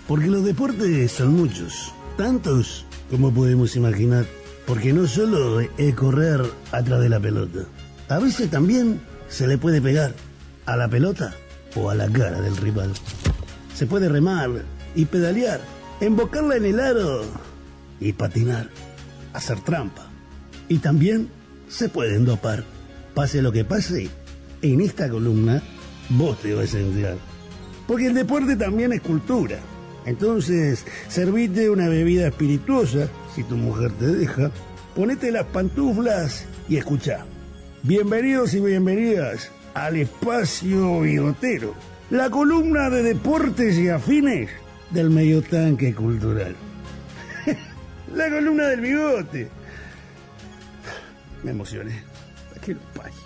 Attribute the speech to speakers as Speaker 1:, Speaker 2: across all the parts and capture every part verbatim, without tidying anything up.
Speaker 1: Porque los deportes son muchos, tantos como podemos imaginar. Porque no solo es correr atrás de la pelota. A veces también se le puede pegar a la pelota o a la cara del rival. Se puede remar y pedalear, embocarla en el aro y patinar, hacer trampa. Y también se pueden dopar. Pase lo que pase, en esta columna vos te vas a enterar. Porque el deporte también es cultura. Entonces, servite una bebida espirituosa, si tu mujer te deja, ponete las pantuflas y escuchá. Bienvenidos y bienvenidas al Espacio Bigotero, la columna de deportes y afines del medio tanque cultural. La columna del bigote. Me emocioné. Qué payo.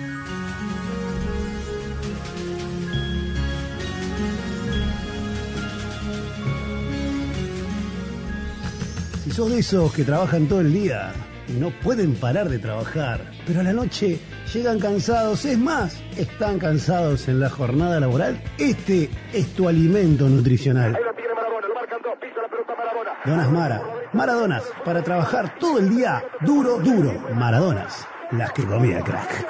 Speaker 1: Si sos de esos que trabajan todo el día y no pueden parar de trabajar, pero a la noche llegan cansados, es más, están cansados en la jornada laboral, este es tu alimento nutricional.
Speaker 2: Ahí lo tiene Maradona, lo marcan dos, pisa la pelota Maradona.
Speaker 1: Donas Mara, Maradonas, para trabajar todo el día, duro, duro. Maradonas, las que comía crack.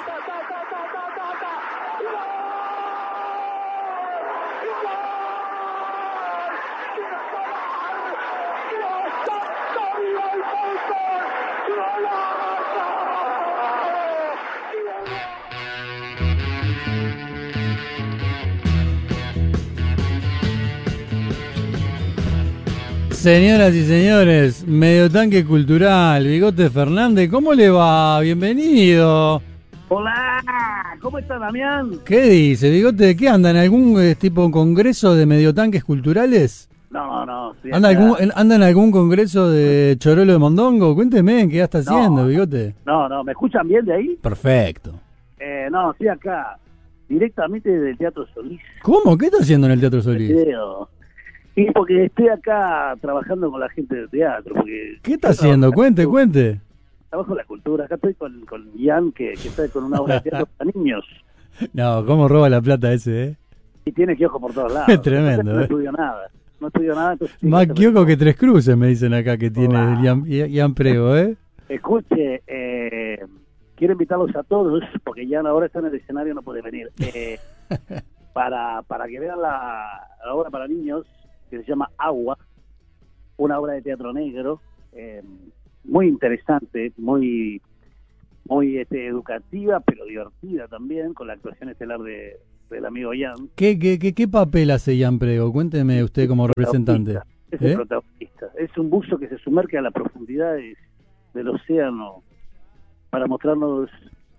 Speaker 3: Señoras y señores, Medio Tanque Cultural, Bigote Fernández, ¿cómo le va? Bienvenido.
Speaker 4: Hola, ¿cómo está Damián?
Speaker 3: ¿Qué dice, Bigote? ¿Qué anda en algún eh, tipo congreso de mediotanques culturales?
Speaker 4: No, no. Sí,
Speaker 3: ¿Anda, algún, ¿Anda en algún congreso de Chorolo de Mondongo? Cuénteme, ¿qué está haciendo,
Speaker 4: no,
Speaker 3: Bigote?
Speaker 4: No, no, ¿me escuchan bien de ahí?
Speaker 3: Perfecto.
Speaker 4: Eh, no, estoy acá, directamente del Teatro Solís.
Speaker 3: ¿Cómo? ¿Qué está haciendo en el Teatro Solís?
Speaker 4: Creo. Y porque estoy acá trabajando con la gente del teatro. Porque
Speaker 3: ¿Qué está haciendo? Cuente,
Speaker 4: trabajo,
Speaker 3: cuente.
Speaker 4: Trabajo en la cultura. Acá estoy con, con Ian, que, que está con una obra de teatro para niños.
Speaker 3: No, ¿cómo roba la plata ese, eh?
Speaker 4: Y tiene kiosco por todos lados.
Speaker 3: Es tremendo,
Speaker 4: No
Speaker 3: eh.
Speaker 4: estudio nada. No estudio nada.
Speaker 3: Más kiosco que Tres Cruces, me dicen acá que tiene Ian, Ian Prego, ¿eh?
Speaker 4: Escuche, eh, quiero invitarlos a todos, porque ya ahora está en el escenario, no puede venir, eh, para, para que vean la, la obra para niños, que se llama Agua, una obra de teatro negro, eh, muy interesante, muy muy este, educativa, pero divertida también, con la actuación estelar de, del amigo Ian.
Speaker 3: ¿Qué, qué, qué, ¿Qué papel hace Ian Prego? Cuénteme usted como representante.
Speaker 4: Es
Speaker 3: ¿Eh?
Speaker 4: el protagonista, es un buzo que se sumerge a las profundidades del océano para mostrarnos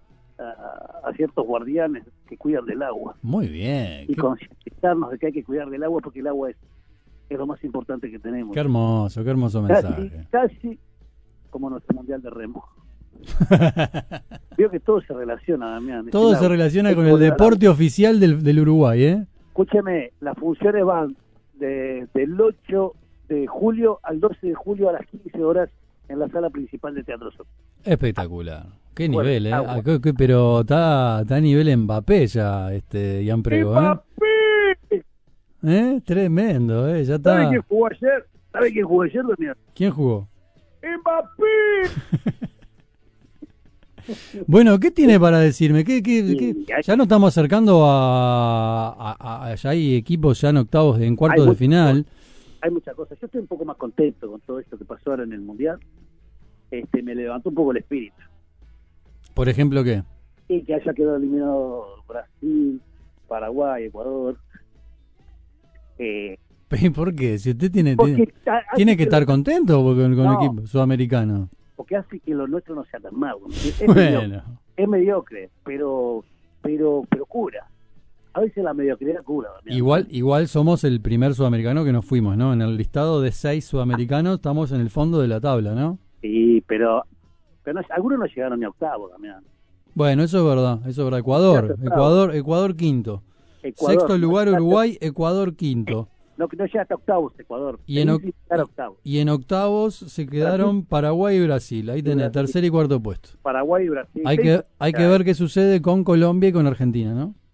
Speaker 4: a, a ciertos guardianes que cuidan del agua.
Speaker 3: Muy bien.
Speaker 4: Y
Speaker 3: Qué,
Speaker 4: concientizarnos de que hay que cuidar del agua, porque el agua es, es lo más importante que tenemos.
Speaker 3: qué hermoso, qué hermoso
Speaker 4: Casi,
Speaker 3: mensaje.
Speaker 4: casi como nuestro mundial de remo. Veo que todo se relaciona, Damián.
Speaker 3: Todo
Speaker 4: Es
Speaker 3: se
Speaker 4: el
Speaker 3: relaciona
Speaker 4: agua.
Speaker 3: con el deporte oficial del, del Uruguay, ¿eh?
Speaker 4: Escúcheme, las funciones van de, del ocho de julio al doce de julio a las quince horas en la sala principal de Teatro Sol.
Speaker 3: Espectacular. Qué
Speaker 4: Bueno,
Speaker 3: nivel, ¿eh?
Speaker 4: agua.
Speaker 3: Ah, qué- qué- pero está, está a nivel Mbappé ya, este Ian Prego, ¿eh?
Speaker 4: ¡Mbappé!
Speaker 3: ¿Eh? Tremendo, ¿eh? Ya
Speaker 4: ¿Sabe
Speaker 3: está.
Speaker 4: quién jugó ayer? ¿Sabe quién jugó ayer, Damián?
Speaker 3: ¿Quién jugó?
Speaker 4: ¡Mbappé!
Speaker 3: Bueno, ¿qué tiene para decirme? ¿Qué, qué,
Speaker 4: Sí,
Speaker 3: qué?
Speaker 4: hay-
Speaker 3: Ya nos estamos acercando a, a, a- a- ya hay equipos ya en octavos, de- en cuartos
Speaker 4: Hay
Speaker 3: de
Speaker 4: muchos-
Speaker 3: final.
Speaker 4: Hay muchas cosas. Yo estoy un poco más contento con todo esto que pasó ahora en el Mundial. Este, me levantó un poco el espíritu.
Speaker 3: Por ejemplo, ¿qué?
Speaker 4: Y que haya quedado eliminado Brasil, Paraguay, Ecuador. Eh,
Speaker 3: ¿Por qué? Si usted tiene,
Speaker 4: porque
Speaker 3: tiene,
Speaker 4: ha- hace
Speaker 3: tiene que estar
Speaker 4: lo-
Speaker 3: contento con, con el
Speaker 4: No.
Speaker 3: equipo sudamericano.
Speaker 4: Porque hace que lo nuestro no sea tan malo. Es, mediocre,
Speaker 3: Bueno,
Speaker 4: es mediocre, pero, pero, pero cura. A veces la mediocridad cura. Damián.
Speaker 3: igual, igual somos el primer sudamericano que nos fuimos, ¿no? En el listado de seis sudamericanos estamos en el fondo de la tabla, ¿no?
Speaker 4: Sí, pero, pero no- algunos no llegaron ni a octavo, Damián.
Speaker 3: Bueno, eso es verdad, eso es verdad. Ecuador,
Speaker 4: Ya está.
Speaker 3: Ecuador, Ecuador quinto.
Speaker 4: Ecuador,
Speaker 3: Sexto lugar
Speaker 4: no,
Speaker 3: Uruguay, Ecuador quinto.
Speaker 4: No, no llega hasta octavos Ecuador.
Speaker 3: Y en,
Speaker 4: Tenés
Speaker 3: oc-
Speaker 4: que llegar a octavos.
Speaker 3: y en octavos se quedaron Paraguay y Brasil. Ahí tenés,
Speaker 4: Brasil.
Speaker 3: tercer y cuarto puesto.
Speaker 4: Paraguay y Brasil.
Speaker 3: Hay
Speaker 4: Seis
Speaker 3: que hay que
Speaker 4: ya.
Speaker 3: ver qué sucede con Colombia y con Argentina, ¿no?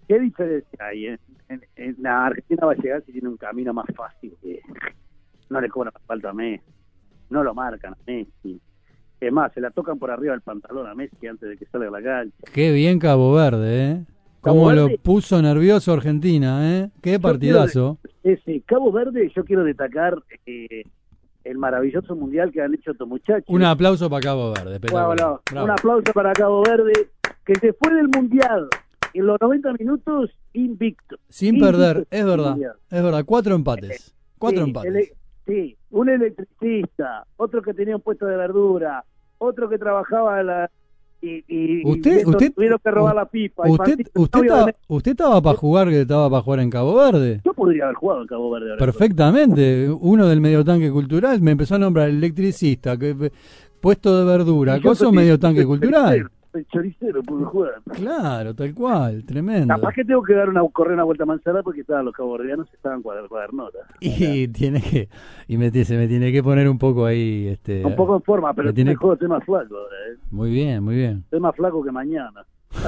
Speaker 4: ¿Qué diferencia hay? En, en, en la Argentina va a llegar si tiene un camino más fácil. Que no le cobran falta a Messi, no lo marcan a Messi. Es más, se la tocan por arriba del pantalón a Messi antes de que salga a la cancha.
Speaker 3: Qué bien Cabo Verde, ¿eh?
Speaker 4: Cabo
Speaker 3: Cómo
Speaker 4: Verde,
Speaker 3: lo puso nervioso Argentina, ¿eh? Qué partidazo.
Speaker 4: Quiero, ese Cabo Verde, yo quiero destacar eh, el maravilloso mundial que han hecho estos muchachos.
Speaker 3: Un aplauso para Cabo Verde.
Speaker 4: Bueno, bueno, un aplauso para Cabo Verde, que se fue del mundial en los noventa minutos invicto.
Speaker 3: Sin
Speaker 4: invicto
Speaker 3: perder, es verdad,
Speaker 4: mundial.
Speaker 3: es verdad. Cuatro empates. Cuatro
Speaker 4: sí,
Speaker 3: empates.
Speaker 4: ele- sí, un electricista, otro que tenía un puesto de verdura, otro que trabajaba en la... Y, y,
Speaker 3: Usted,
Speaker 4: y estos
Speaker 3: usted,
Speaker 4: tuvieron que robar la pipa. y
Speaker 3: usted,
Speaker 4: Martín
Speaker 3: usted,
Speaker 4: Novio
Speaker 3: estaba,
Speaker 4: de-
Speaker 3: usted estaba para jugar, que estaba para jugar en Cabo Verde.
Speaker 4: Yo podría haber jugado en Cabo Verde ahora.
Speaker 3: Perfectamente. Uno del medio tanque cultural me empezó a nombrar electricista, que, puesto de verdura,
Speaker 4: Y yo
Speaker 3: coso
Speaker 4: soy-
Speaker 3: medio tanque
Speaker 4: soy
Speaker 3: cultural.
Speaker 4: choricero, soy choricero, pude jugar.
Speaker 3: Claro, tal cual, tremendo.
Speaker 4: Capaz que tengo que dar una correr una vuelta a Manzana porque estaban los cabordianos y estaban cuadr- cuadernotas.
Speaker 3: Y tiene que, y me, se me tiene que poner un poco ahí, este.
Speaker 4: Un poco en forma, pero
Speaker 3: me tiene-
Speaker 4: tiene... estoy más flaco ahora, ¿eh?
Speaker 3: Muy bien, muy bien.
Speaker 4: Estoy más flaco que mañana.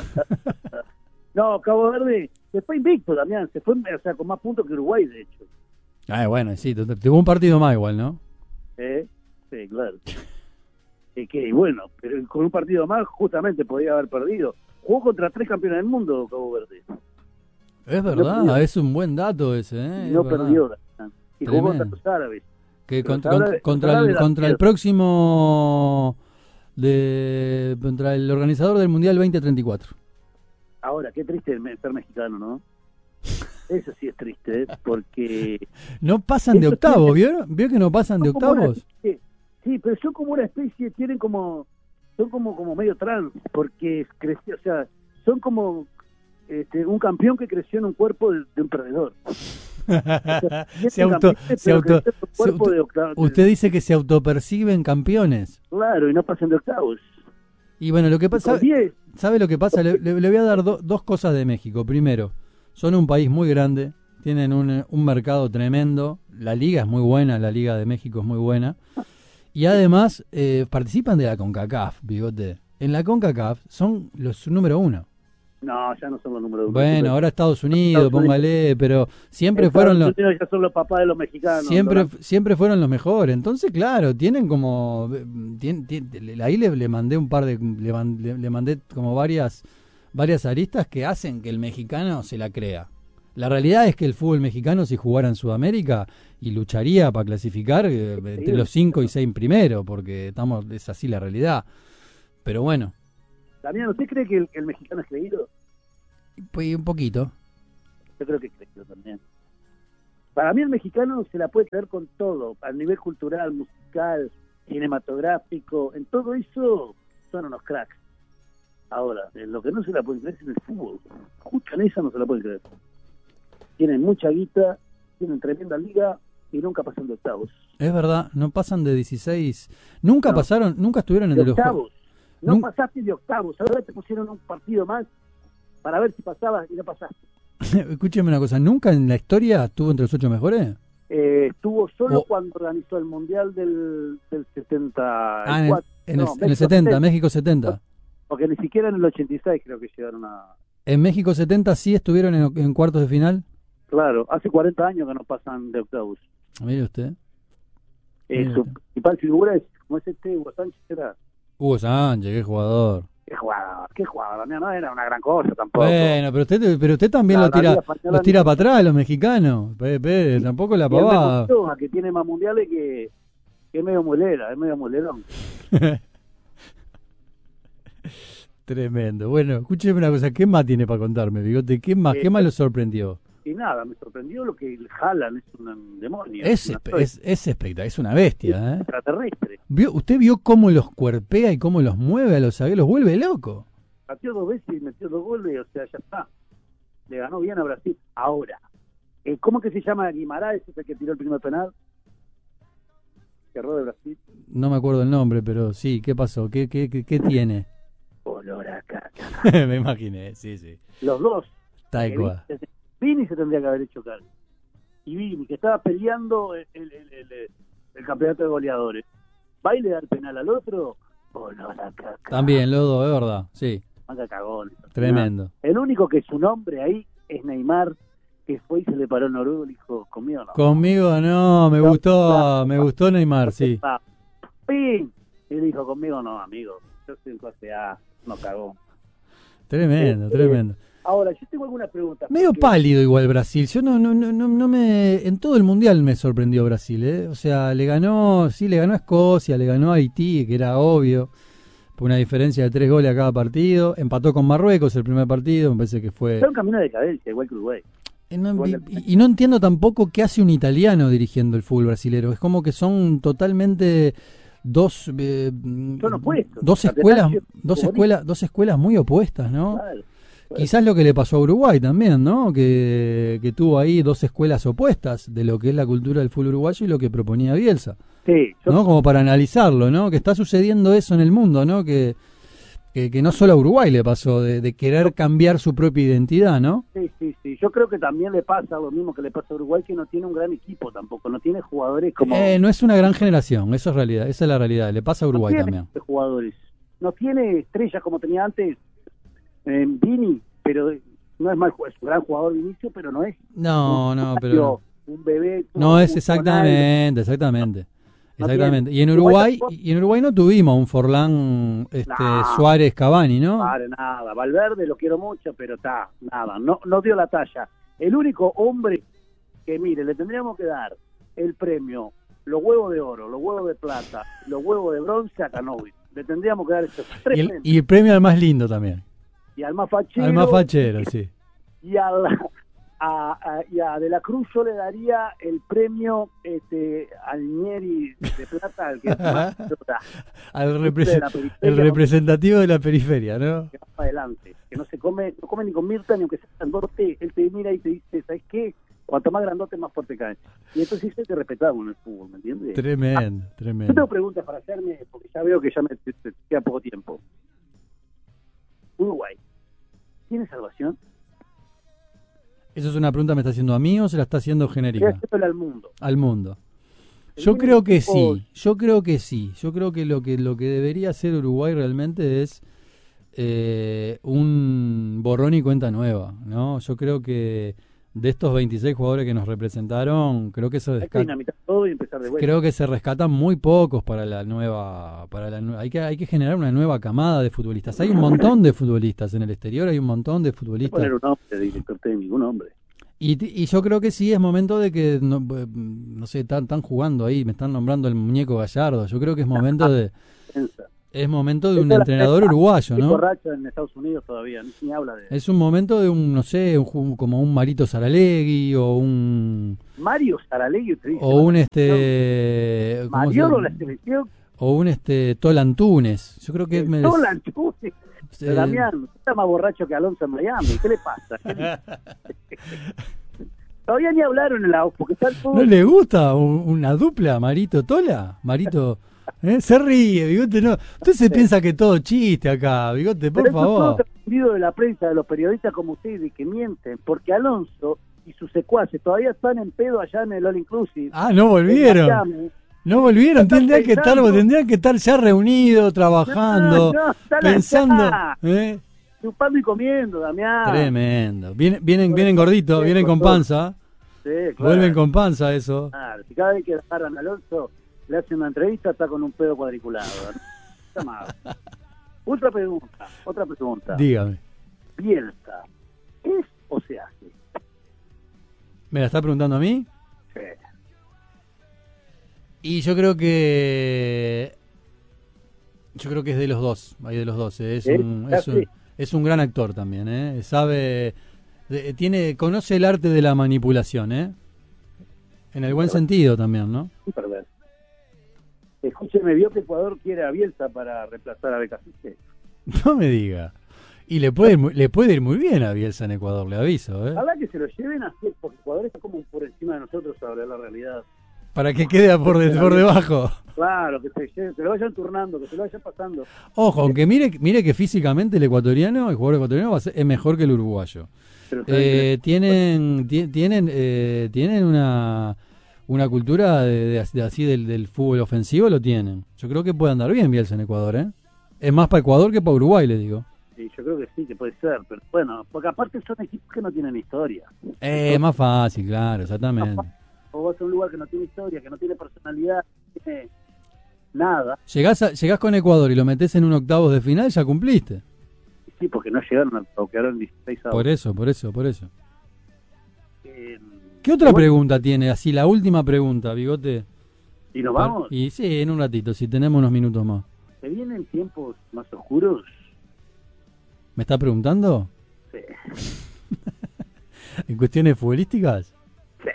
Speaker 4: No, Cabo Verde se fue invicto, Damián, se fue, o sea, con más puntos que Uruguay, de hecho.
Speaker 3: Ah, bueno, sí, tu- tuvo un partido más igual, ¿no?
Speaker 4: ¿Eh? Sí, claro. Y que, y bueno, pero con un partido más justamente podía haber perdido. Jugó contra tres campeones del mundo, Cabo Verde.
Speaker 3: Es verdad,
Speaker 4: perdió.
Speaker 3: es un buen dato ese, ¿eh?
Speaker 4: Y no
Speaker 3: Es verdad.
Speaker 4: perdió, Damián. Y jugó
Speaker 3: Tremendo.
Speaker 4: contra los árabes.
Speaker 3: Que
Speaker 4: Pero
Speaker 3: contra,
Speaker 4: se habla
Speaker 3: contra-
Speaker 4: de-
Speaker 3: contra
Speaker 4: se habla
Speaker 3: el,
Speaker 4: de la
Speaker 3: contra el
Speaker 4: piedra.
Speaker 3: próximo de contra el organizador del Mundial veinte treinta y cuatro.
Speaker 4: Ahora, qué triste el me- ser mexicano, ¿no? Eso sí es triste, ¿eh? Porque...
Speaker 3: No pasan de
Speaker 4: Eso
Speaker 3: octavos,
Speaker 4: tiene-
Speaker 3: ¿vio? ¿Vio que no pasan de
Speaker 4: son como una
Speaker 3: octavos?
Speaker 4: especie- sí, pero son como una especie, tienen como... Son como, como medio trans, porque creció, o sea, son como este, un campeón que creció en un cuerpo de, de un perdedor.
Speaker 3: se auto, se auto, se
Speaker 4: cuerpo
Speaker 3: auto-
Speaker 4: de octavos.
Speaker 3: usted dice que se autoperciben campeones.
Speaker 4: Claro, y no pasan de octavos.
Speaker 3: Y bueno, lo que pasa,
Speaker 4: Con diez.
Speaker 3: ¿sabe lo que pasa? Le, le- le voy a dar do- dos cosas de México. Primero, son un país muy grande, tienen un, un mercado tremendo, la liga es muy buena, la liga de México es muy buena, y además eh, participan de la CONCACAF, bigote. En la CONCACAF son los número uno.
Speaker 4: No, ya no son los números uno.
Speaker 3: Bueno, ahora Estados Unidos,
Speaker 4: Estados Unidos.
Speaker 3: póngale, pero siempre
Speaker 4: Estados
Speaker 3: fueron los...
Speaker 4: Unidos ya son los papás de los mexicanos.
Speaker 3: Siempre,
Speaker 4: ¿no?
Speaker 3: siempre fueron los mejores. Entonces, claro, tienen como... tien- tien- ahí le, le mandé un par de... Le, man- le- le mandé como varias, varias aristas que hacen que el mexicano se la crea. La realidad es que el fútbol mexicano, si jugara en Sudamérica, y lucharía para clasificar eh, entre los cinco y seis primeros, porque estamos es así la realidad. Pero bueno,
Speaker 4: Damián, ¿usted cree que el, el mexicano es creído?
Speaker 3: pues un poquito.
Speaker 4: Yo creo que es creído también. Para mí el mexicano se la puede creer con todo, a nivel cultural, musical, cinematográfico, en todo eso son unos cracks. Ahora, en lo que no se la puede creer es en el fútbol. Justo en esa no se la puede creer. Tienen mucha guita, tienen tremenda liga y nunca pasan de octavos.
Speaker 3: Es verdad, no pasan de dieciséis. Nunca
Speaker 4: No.
Speaker 3: pasaron, nunca estuvieron en
Speaker 4: De
Speaker 3: el
Speaker 4: octavos. No
Speaker 3: Nun-
Speaker 4: pasaste de octavos. Ahora te pusieron un partido más para ver si pasabas y no pasaste.
Speaker 3: Escúcheme una cosa, ¿nunca en la historia estuvo entre los ocho mejores?
Speaker 4: Eh, estuvo solo
Speaker 3: Oh.
Speaker 4: cuando organizó el Mundial del, del setenta y
Speaker 3: Ah, en el,
Speaker 4: cuatro.
Speaker 3: en el-
Speaker 4: No,
Speaker 3: en el
Speaker 4: México
Speaker 3: setenta, México setenta.
Speaker 4: Porque ni siquiera en el ochenta y seis creo que llegaron a...
Speaker 3: En México setenta sí estuvieron en, en cuartos de final.
Speaker 4: Claro, hace cuarenta años que no pasan de octavos.
Speaker 3: Mire usted.
Speaker 4: Eh,
Speaker 3: Mira
Speaker 4: su
Speaker 3: usted.
Speaker 4: principal figura es, como es este Hugo Sánchez, era...
Speaker 3: Hugo Sánchez, qué jugador.
Speaker 4: ¿Qué jugador? ¿Qué jugador? Mira, no era una gran cosa tampoco.
Speaker 3: Bueno, pero usted, pero usted también
Speaker 4: La-
Speaker 3: lo
Speaker 4: la
Speaker 3: tira,
Speaker 4: Liga Española
Speaker 3: los tira
Speaker 4: ni-
Speaker 3: para atrás, los mexicanos. Pe- pe, tampoco la
Speaker 4: Y el
Speaker 3: pavada.
Speaker 4: Memo Ochoa, que tiene más mundiales que, que es medio mulera, es medio mulerón.
Speaker 3: Tremendo. Bueno, escúcheme una cosa, ¿qué más tiene para contarme, Bigote? ¿Qué más,
Speaker 4: Eh,
Speaker 3: qué más lo sorprendió?
Speaker 4: Y nada, me sorprendió lo que el Haaland es un demonio.
Speaker 3: Es,
Speaker 4: una
Speaker 3: espe- es, es espectacular, es una bestia, ¿eh?
Speaker 4: extraterrestre.
Speaker 3: ¿Vio, ¿Usted vio cómo los cuerpea y cómo los mueve a los zagueros? Los vuelve loco.
Speaker 4: Batió dos veces y metió dos goles, o sea, ya está. Le ganó bien a Brasil. Ahora, eh, ¿cómo que se llama Guimaraes, ese que tiró el primer penal? Cerró de Brasil.
Speaker 3: No me acuerdo el nombre, pero sí, ¿qué pasó? ¿Qué, qué, qué, qué tiene?
Speaker 4: Olor a caca.
Speaker 3: Me imaginé, sí, sí.
Speaker 4: Los dos.
Speaker 3: Tal
Speaker 4: Eh,
Speaker 3: cual.
Speaker 4: Vini, Vini se tendría que haber hecho cargo. Y Vini, que estaba peleando el, el, el, el- el campeonato de goleadores. ¿Va y le da el penal al otro? Olor a caca.
Speaker 3: También, los dos, es verdad, sí.
Speaker 4: Manga cagón.
Speaker 3: Tremendo.
Speaker 4: El único que su nombre ahí es Neymar, que fue y se le paró en Noruega y dijo, conmigo no.
Speaker 3: Conmigo no, me
Speaker 4: No,
Speaker 3: gustó,
Speaker 4: no,
Speaker 3: me gustó Neymar, sí.
Speaker 4: ¡Pim! Y dijo, conmigo no, amigo. Yo soy un clase A, no cagó.
Speaker 3: Tremendo,
Speaker 4: Eh,
Speaker 3: tremendo.
Speaker 4: Ahora, yo tengo alguna pregunta.
Speaker 3: Medio
Speaker 4: porque-
Speaker 3: pálido igual Brasil. Yo no, no, no, no, no me. En todo el mundial me sorprendió Brasil, ¿eh? O sea, le ganó, sí, le ganó a Escocia, le ganó a Haití, que era obvio, por una diferencia de tres goles a cada partido. Empató con Marruecos el primer partido, me parece que fue.
Speaker 4: Está un camino de decadencia, igual que Uruguay.
Speaker 3: Eh, no, y, y no entiendo tampoco qué hace un italiano dirigiendo el fútbol brasilero. Es como que son totalmente dos eh,
Speaker 4: Son opuestos.
Speaker 3: dos
Speaker 4: La
Speaker 3: escuelas,
Speaker 4: tendencia
Speaker 3: dos
Speaker 4: futbolística.
Speaker 3: escuelas, dos escuelas muy opuestas, ¿no?
Speaker 4: Claro.
Speaker 3: Quizás lo que le pasó a Uruguay también, ¿no? Que, que tuvo ahí dos escuelas opuestas de lo que es la cultura del fútbol uruguayo y lo que proponía Bielsa,
Speaker 4: Sí, yo
Speaker 3: ¿no? Como para analizarlo, ¿no? Que está sucediendo eso en el mundo, ¿no? Que, que, que no solo a Uruguay le pasó, de, de querer cambiar su propia identidad, ¿no?
Speaker 4: Sí, sí, sí. Yo creo que también le pasa lo mismo que le pasa a Uruguay, que no tiene un gran equipo tampoco, no tiene jugadores como...
Speaker 3: Eh, no es una gran generación, eso es realidad, esa es la realidad, le pasa a Uruguay
Speaker 4: no tiene
Speaker 3: también.
Speaker 4: jugadores, no tiene estrellas como tenía antes eh, Vini, pero no es mal jugador, es un gran jugador de inicio, pero no es
Speaker 3: No,
Speaker 4: un,
Speaker 3: no, pero
Speaker 4: un bebé.
Speaker 3: no
Speaker 4: un
Speaker 3: es exactamente, exactamente.
Speaker 4: No
Speaker 3: Exactamente.
Speaker 4: tiene-
Speaker 3: Y en Uruguay, y en Uruguay no tuvimos un Forlán, este,
Speaker 4: No.
Speaker 3: Suárez, Cavani, ¿no?
Speaker 4: Para nada, Valverde lo quiero mucho, pero está, nada, no, no dio la talla. El único hombre que, mire, le tendríamos que dar el premio, los huevos de oro, los huevos de plata, los huevos de bronce a Canovi. Le tendríamos que dar esos tres
Speaker 3: Y el,
Speaker 4: premios.
Speaker 3: y el premio al más lindo también.
Speaker 4: Y al más fachero.
Speaker 3: Al más fachero, sí.
Speaker 4: Y a, la- a, a- y a De la Cruz yo le daría el premio este, al Nieri de plata, al que más pelota,
Speaker 3: Al
Speaker 4: de
Speaker 3: represe-
Speaker 4: la periferia,
Speaker 3: el representativo de la periferia, ¿no?
Speaker 4: que va para adelante, que no se come, no come ni con Mirta ni aunque sea grandote, él te mira y te dice, ¿sabes qué? Cuanto más grandote, más fuerte cae. Y entonces eso hay que respetarlo en el fútbol, ¿me entiendes?
Speaker 3: Tremendo,
Speaker 4: Yo
Speaker 3: tremendo.
Speaker 4: tengo preguntas para hacerme, porque ya veo que ya me te- te queda poco tiempo. Uruguay, ¿tiene salvación?
Speaker 3: ¿Eso es una pregunta que me está haciendo a mí o se la está haciendo
Speaker 4: Estoy
Speaker 3: genérica?
Speaker 4: haciéndole al mundo.
Speaker 3: Al mundo.
Speaker 4: El
Speaker 3: Yo
Speaker 4: único
Speaker 3: creo que
Speaker 4: equipo-
Speaker 3: sí, yo creo que sí. Yo creo que lo que lo que debería hacer Uruguay realmente es eh, un borrón y cuenta nueva, ¿no? Yo creo que de estos veintiséis jugadores que nos representaron, creo que se
Speaker 4: Hay que
Speaker 3: rescata,
Speaker 4: dinamitar todo y empezar de vuelta.
Speaker 3: creo que se rescatan muy pocos para la nueva, para la nue- hay que hay que generar una nueva camada de futbolistas. Hay un montón de futbolistas en el exterior, hay un montón de
Speaker 4: Hay que
Speaker 3: futbolistas.
Speaker 4: poner un hombre de director técnico, un hombre.
Speaker 3: Y, t- y yo creo que sí, es momento de que, no, eh, no sé, están, están jugando ahí, me están nombrando el muñeco Gallardo. Yo creo que es momento de
Speaker 4: Piensa.
Speaker 3: es momento de un
Speaker 4: Esa es la
Speaker 3: entrenador
Speaker 4: cepa.
Speaker 3: uruguayo,
Speaker 4: Qué
Speaker 3: ¿no?
Speaker 4: borracho en Estados Unidos todavía, ni, ni habla de...
Speaker 3: Es un momento de un, no sé, un, ju- como un Marito Saralegui o un
Speaker 4: Mario Saralegui te dice...
Speaker 3: o un este ¿cómo se
Speaker 4: Mariolo
Speaker 3: llama?
Speaker 4: la selección,
Speaker 3: O un este Tolan Túnez. Yo creo que me
Speaker 4: todo la Antunes.
Speaker 3: eh,
Speaker 4: Damián, está más borracho que Alonso en Miami. ¿Qué le pasa? ¿Qué le- Todavía ni hablaron en la O, porque está el
Speaker 3: ¿no
Speaker 4: fútbol.
Speaker 3: le gusta un- una dupla Marito Tola? Marito ¿eh? Se ríe, Bigote, no. Usted se piensa que todo chiste acá, Bigote, por
Speaker 4: Pero eso es todo
Speaker 3: favor.
Speaker 4: trascendido de la prensa, de los periodistas como ustedes, que mienten, porque Alonso y sus secuaces todavía están en pedo allá en el All Inclusive.
Speaker 3: Ah, no
Speaker 4: en
Speaker 3: volvieron.
Speaker 4: Miami.
Speaker 3: No volvieron,
Speaker 4: Están
Speaker 3: tendrían que estar,
Speaker 4: pensando.
Speaker 3: tendrían que estar ya reunidos, trabajando,
Speaker 4: No, no, están
Speaker 3: pensando.
Speaker 4: allá,
Speaker 3: ¿eh?
Speaker 4: chupando y comiendo, Damián.
Speaker 3: Tremendo. Vienen, vienen, vienen gorditos, vienen con panza.
Speaker 4: Sí, claro.
Speaker 3: Vuelven con panza eso.
Speaker 4: Claro, si cada vez que agarran a Alonso, le hacen una entrevista, está con un pedo cuadriculado. ¿no? Está mal. Otra pregunta, otra pregunta.
Speaker 3: Dígame.
Speaker 4: Bielsa, ¿es o se hace?
Speaker 3: ¿Me la está preguntando a mí?
Speaker 4: Sí.
Speaker 3: Y yo creo que yo creo que es de los dos, hay de los dos, ¿eh? es,
Speaker 4: ¿Sí?
Speaker 3: un, es,
Speaker 4: Ah,
Speaker 3: un,
Speaker 4: sí.
Speaker 3: es un gran actor también, ¿eh? Sabe, de- tiene, conoce el arte de la manipulación, ¿eh? En el buen sentido también, ¿no?
Speaker 4: Un perverso. Escúcheme, vio que Ecuador quiere a Bielsa para reemplazar a Becasiste.
Speaker 3: No me diga. Y le puede ir muy- le puede ir muy bien a Bielsa en Ecuador, le aviso, ¿eh?
Speaker 4: Ojalá que se lo lleven así, porque Ecuador está como por encima de nosotros sobre la realidad.
Speaker 3: Para que quede por, de- por debajo.
Speaker 4: Claro, que se, lleven, que lo vayan turnando, que se lo vayan pasando.
Speaker 3: Ojo, aunque mire, mire que físicamente el ecuatoriano, el jugador ecuatoriano va a ser, es mejor que el uruguayo.
Speaker 4: Pero ¿saben qué?
Speaker 3: Eh, tienen ti- tienen eh, tienen una una cultura de, de- de así del, del fútbol ofensivo, lo tienen. Yo creo que puede andar bien Bielsa en Ecuador, ¿eh? Es más para Ecuador que para Uruguay, le digo.
Speaker 4: Sí, yo creo que sí, que puede ser, pero bueno, porque aparte son equipos que no tienen historia.
Speaker 3: Eh, es más fácil, claro, exactamente.
Speaker 4: O vas a un lugar que no tiene historia, que no tiene personalidad, no tiene nada.
Speaker 3: Llegás, a, llegás con Ecuador y lo metés en un octavos de final, ya cumpliste.
Speaker 4: Sí, porque no llegaron a quedaron dieciséis a
Speaker 3: Por eso, por eso, por eso.
Speaker 4: Eh,
Speaker 3: ¿Qué otra
Speaker 4: bueno,
Speaker 3: pregunta tiene? Así, la última pregunta, Bigote.
Speaker 4: ¿Y nos vamos?
Speaker 3: Y sí, en un ratito, si tenemos unos minutos más.
Speaker 4: ¿Se vienen tiempos más oscuros?
Speaker 3: ¿Me está preguntando?
Speaker 4: Sí.
Speaker 3: ¿En cuestiones futbolísticas?
Speaker 4: Sí.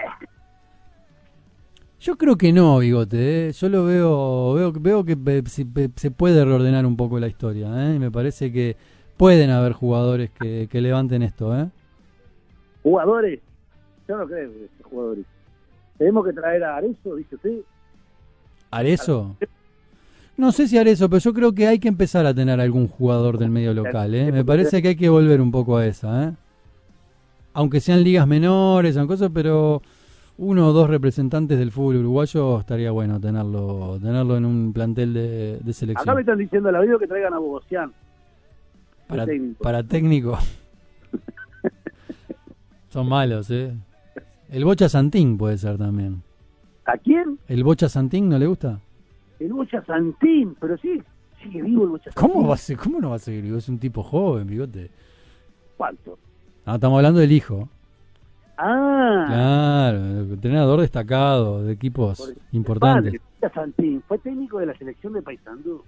Speaker 3: Yo creo que no, Bigote. ¿eh? Yo lo veo, veo, veo que pe- se, pe- se puede reordenar un poco la historia. ¿eh? Y me parece que pueden haber jugadores que, que levanten esto. ¿eh?
Speaker 4: ¿Jugadores? Yo no creo que sean jugadores. Tenemos que traer a Arezzo, dice usted.
Speaker 3: ¿Arezzo? No sé si Arezzo, pero yo creo que hay que empezar a tener algún jugador del medio local. ¿eh? Me parece que hay que volver un poco a esa. ¿eh? Aunque sean ligas menores, son cosas, pero uno o dos representantes del fútbol uruguayo estaría bueno tenerlo tenerlo en un plantel de, de selección.
Speaker 4: Acá me están diciendo en la video que traigan a Bogosian.
Speaker 3: Para
Speaker 4: técnico.
Speaker 3: para técnico. Son malos, ¿eh? El Bocha Santín puede ser también.
Speaker 4: ¿A quién?
Speaker 3: ¿El Bocha Santín no le gusta?
Speaker 4: El Bocha Santín, pero sí, sigue vivo el Bocha Santín.
Speaker 3: ¿Cómo va a ser, cómo no va a seguir vivo? Es un tipo joven, Bigote.
Speaker 4: ¿Cuánto?
Speaker 3: Ah, estamos hablando del hijo.
Speaker 4: Ah,
Speaker 3: Claro, entrenador destacado de equipos
Speaker 4: por el
Speaker 3: importantes.
Speaker 4: padre, Bocha Santín, fue técnico de la selección de Paysandú.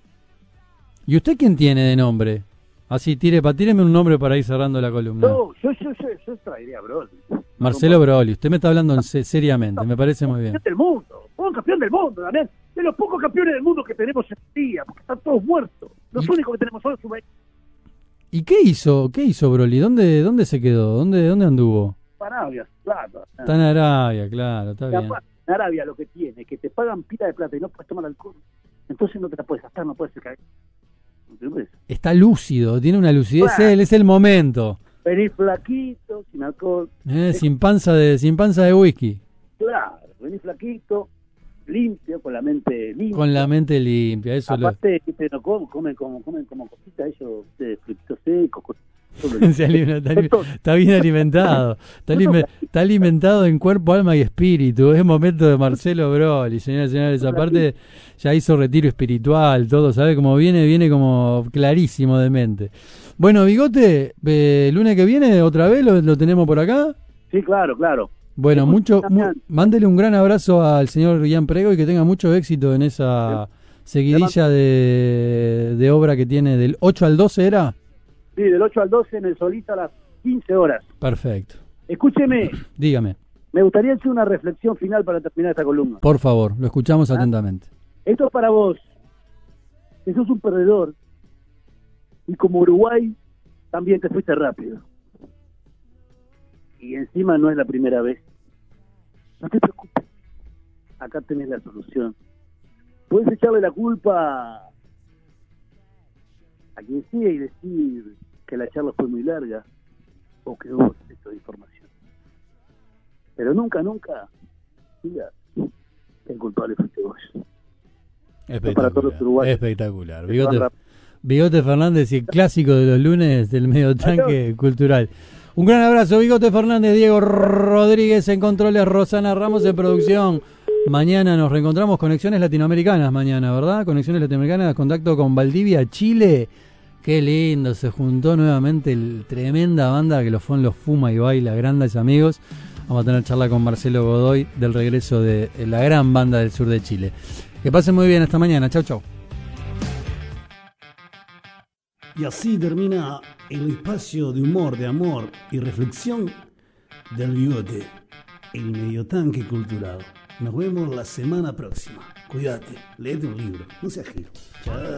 Speaker 3: ¿Y usted quién tiene de nombre? Así, tire, pa, tíreme un nombre para ir cerrando la columna.
Speaker 4: No, yo, yo, yo, yo traería a Broly.
Speaker 3: Marcelo Broly, usted me está hablando en se- seriamente, me parece muy bien.
Speaker 4: Campeón del mundo, fue un campeón del mundo, Daniel. De los pocos campeones del mundo que tenemos en el día, porque están todos muertos. Los
Speaker 3: Y-
Speaker 4: únicos que tenemos son sub
Speaker 3: ¿Y qué hizo? ¿Qué hizo Broly? ¿Dónde, dónde se quedó? ¿Dónde, dónde anduvo?
Speaker 4: Arabia, plata.
Speaker 3: Está en Arabia, claro, está
Speaker 4: Y
Speaker 3: bien.
Speaker 4: aparte, en Arabia lo que tiene es que te pagan pila de plata y no puedes tomar alcohol. Entonces no te la puedes gastar, no puedes caer. ¿Entendés?
Speaker 3: Está lúcido, tiene una lucidez,
Speaker 4: Claro.
Speaker 3: él, es el momento.
Speaker 4: Venís flaquito, sin alcohol.
Speaker 3: Eh, sin panza de sin panza de whisky,
Speaker 4: Claro, venís flaquito, limpio, con la mente limpia.
Speaker 3: con la mente limpia, eso lo...
Speaker 4: Aparte, ¿viste? No comen, comen como, comen como cositas ellos, de frutitos secos. cosas-
Speaker 3: Se alimenta- está, ali- está bien alimentado, está, alime- está alimentado en cuerpo, alma y espíritu. Es momento de Marcelo Broly, señoras y señores. Aparte, ya hizo retiro espiritual, todo, ¿sabe? Como viene, viene como clarísimo de mente. Bueno, Bigote, eh, el lunes que viene, otra vez lo, lo tenemos por acá.
Speaker 4: Sí, claro, claro.
Speaker 3: Bueno,
Speaker 4: Escucha,
Speaker 3: mucho, mu-
Speaker 4: Damián.
Speaker 3: mándele un gran abrazo al señor Ian Prego y que tenga mucho éxito en esa seguidilla de, de obra que tiene del ocho al doce, ¿era?
Speaker 4: Sí, del ocho al doce en el Solita a las quince horas.
Speaker 3: Perfecto.
Speaker 4: Escúcheme,
Speaker 3: Dígame,
Speaker 4: me gustaría hacer una reflexión final para terminar esta columna.
Speaker 3: por favor, lo escuchamos
Speaker 4: ¿Ah?
Speaker 3: atentamente.
Speaker 4: Esto es para vos, que sos un perdedor, y como Uruguay también te fuiste rápido. Y encima no es la primera vez. No te preocupes, acá tenés la solución. Puedes echarle la culpa a quien sea y decir que la charla fue muy larga o que hubo exceso de información. Pero nunca, nunca digas que el culpable fuiste vos. Para todos los
Speaker 3: Espectacular.
Speaker 4: uruguayos.
Speaker 3: Espectacular.
Speaker 4: Que
Speaker 3: Bigote,
Speaker 4: van rap-
Speaker 3: Bigote Fernández y el clásico de los lunes del medio tanque cultural. Un gran abrazo, Bigote Fernández, Diego Rodríguez en controles, Rosana Ramos en producción. Mañana nos reencontramos, Conexiones Latinoamericanas mañana, ¿verdad? Conexiones Latinoamericanas, contacto con Valdivia, Chile. Qué lindo, se juntó nuevamente el tremenda banda que los fue los Fuma y Baila, grandes amigos. Vamos a tener charla con Marcelo Godoy del regreso de la gran banda del sur de Chile. Que pasen muy bien, hasta mañana, chau chau.
Speaker 1: Y así termina el espacio de humor, de amor y reflexión del Bigote, el medio tanque cultural. Nos vemos la semana próxima. Cuídate, léete un libro, no seas giro. Chao.